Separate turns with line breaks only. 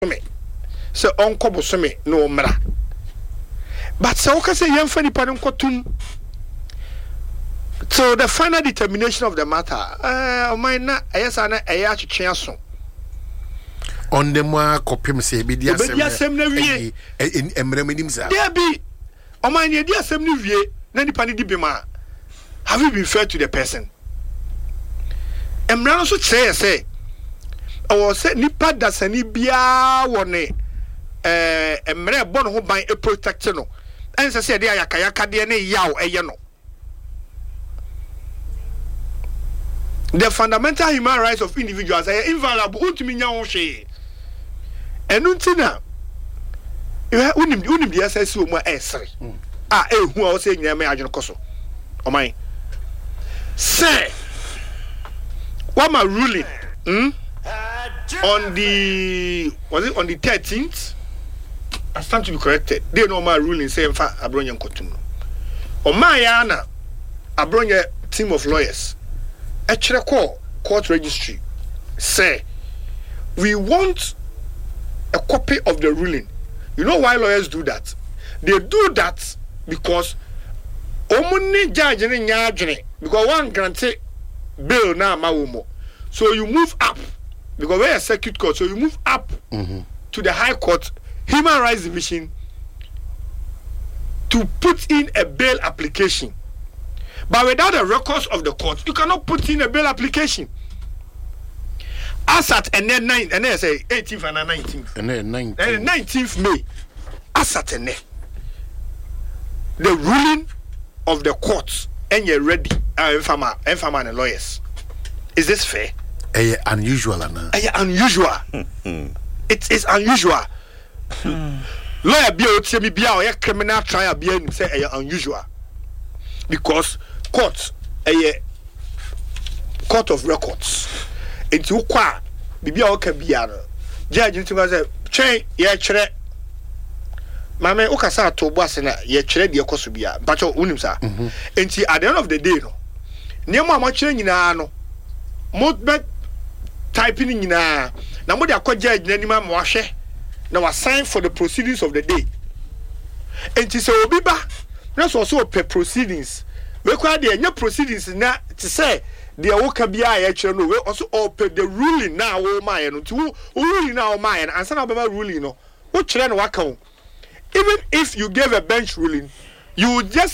me so onko bosome no mra but so ka say yemfa nipa no nkotum so the final determination of the matter mine na ayesa na eya twetwe aso
on the more kopim say be dia
sem na wie
emre menim za
there be o mine ye dia sem na wie na nipa ni di bema have you been fair to the person emra no so say o say nipa dasani bia woni emre bo no ho ban e protect no ense say de ayakayaka de na yaw eye no. The fundamental human rights of individuals are inviolable. Ultimately, nya hwe. Enuntina. Unim the SSC mo esre. Ehu a o say nyame adwene koso. Oman. Say what my ruling on the 13th. I stand to be corrected. They know my ruling say mfa abronye nkotum. Oman ya na abronye team of lawyers. A court registry say we want a copy of the ruling. You know why lawyers do that? They do that because omuni judge ni nyadwene because one grant bail na mawumo. So you move up because we're a circuit court, so you move up to the High Court Human Rights Division to put in a bail application. But without the records of the court, you cannot put in a bail application. As at and then 9th, and then say 18th and 19th.
And then
19th May. As at and then the ruling of the courts and you're ready. Infama and lawyers. Is this fair?
Unusual,
unusual. It is unusual. Lawyer be a criminal trial be say unusual. Because court court of records enti ukwa bibia o ka bia no judge nti go say twen ye kire mame o ka sa to bo ase na ye kire de ekoso bia bacho unim sa enti at the end of the day no niam ma kire nyina no mo be typing nyina na mo de akọ judge na nima ma wahwe na wa sign for the proceedings of the day enti so obi ba na so per proceedings we kwa de nya proceedings na to say the woka bia ya kire no we also per the ruling na wo ma no to ruling na wo ma no ansa na be ruling no wo kire no waka even if you gave a bench ruling you would just